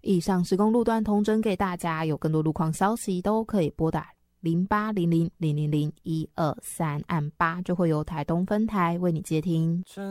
以上施工路段通知给大家，有更多路况消息都可以拨打0800000123按8，就会由台东分台为你接听。